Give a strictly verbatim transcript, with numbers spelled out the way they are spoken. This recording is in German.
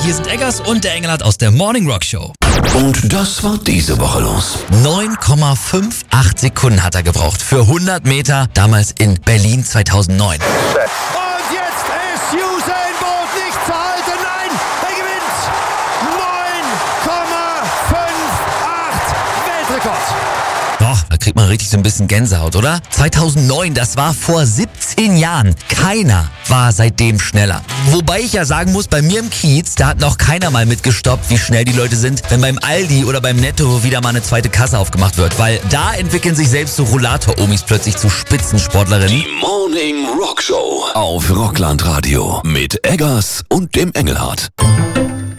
hier sind Eggers und der Engelhardt aus der Morning Rock Show. Und das war diese Woche los. neun Komma fünfundachtzig Sekunden hat er gebraucht für hundert Meter, damals in Berlin zweitausendneun. Und jetzt ist Usain Bolt nicht zu halten. Nein, er gewinnt. neun Komma fünfundachtzig Weltrekord. Doch, da kriegt man richtig so ein bisschen Gänsehaut, oder? zweitausendneun, das war vor siebzehn Jahren. Keiner war seitdem schneller. Wobei ich ja sagen muss, bei mir im Kiez, da hat noch keiner mal mitgestoppt, wie schnell die Leute sind, wenn beim Aldi oder beim Netto wieder mal eine zweite Kasse aufgemacht wird. Weil da entwickeln sich selbst so Rollator-Omis plötzlich zu Spitzensportlerinnen. Die Morning Rock Show auf Rockland Radio mit Eggers und dem Engelhardt.